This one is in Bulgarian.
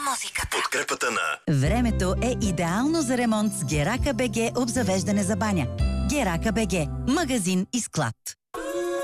музиката. Подкрепата на Времето е идеално за ремонт с Герака БГ обзавеждане за баня. Герака БГ. Магазин и склад.